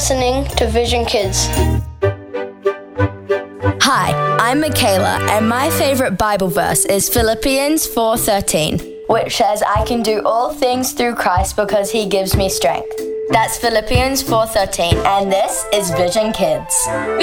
listening to Vision Kids. Hi, I'm Michaela, and my favorite Bible verse is Philippians 4:13, which says I can do all things through Christ because he gives me strength. That's Philippians 4:13, and this is Vision Kids.